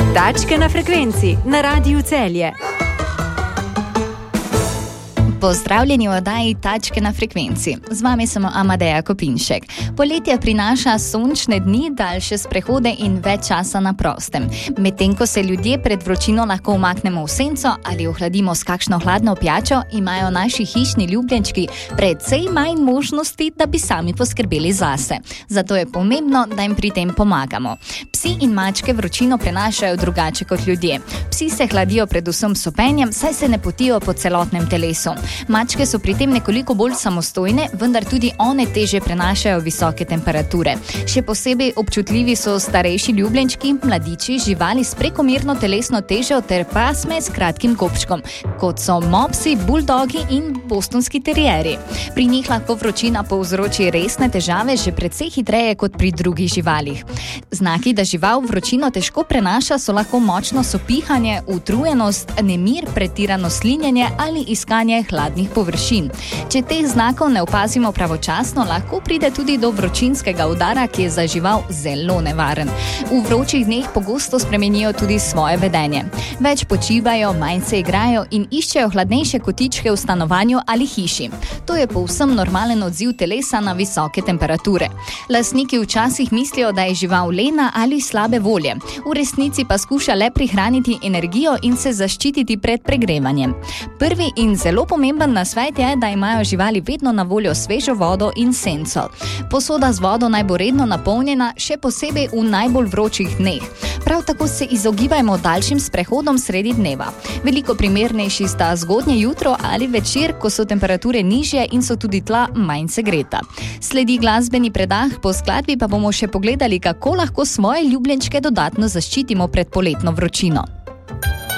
Tačke na frekvenci na Radiu Celje. Pozdravljeni v oddaji Tačke na frekvenci. Z vami sem Amadeja Kopinšek. Poletje prinaša sončne dni, daljše sprehode in več časa na prostem. Medtem ko se ljudje pred vročino lahko umaknemo v senco ali ohladimo s kakšno hladno pijačo, imajo naši hišni ljubljenčki precej manj možnosti, da bi sami poskrbeli zase. Zato je pomembno, da jim pri tem pomagamo. Psi in mačke vročino prenašajo drugače kot ljudje. Psi se hladijo predvsem s sopenjem, saj se ne potijo po celotnem telesu. Mačke so pri tem nekoliko bolj samostojne, vendar tudi one teže prenašajo visoke temperature. Še posebej občutljivi so starejši ljubljenčki, mladiči, živali s prekomerno telesno težo ter pasme s kratkim kopčkom, kot so mopsi, buldogi in bostonski terieri. Pri njih lahko vročina povzroči resne težave že precej hitreje kot pri drugih živalih. Znaki, da žival vročino težko prenaša, so lahko močno sopihanje, utrujenost, nemir, pretirano slinjenje ali iskanje hladnih površin. Če teh znakov ne opazimo pravočasno, lahko pride tudi do vročinskega udara, ki je za žival zelo nevaren. V vročih dneh pogosto spremenijo tudi svoje vedenje. Več počivajo, manj se igrajo in iščejo hladnejše kotičke v stanovanju ali hiši. To je povsem normalen odziv telesa na visoke temperature. Lastniki včasih mislijo, da je žival lena ali slabe volje. V resnici pa skuša le prihraniti energijo in se zaščititi pred pregrevanjem. Prvi in zelo pomemben nasvet je, da imajo živali vedno na voljo svežo vodo in senco. Posoda z vodo naj bo redno napolnjena, še posebej v najbolj vročih dneh. Prav tako se izogibajmo daljšim sprehodom sredi dneva. Veliko primernejši sta zgodnje jutro ali večer, ko so temperature nižje in so tudi tla manj segreta. Sledi glasbeni predah, po skladbi pa bomo še pogledali, kako lahko svoje ljubljenčke dodatno zaščitimo pred poletno vročino.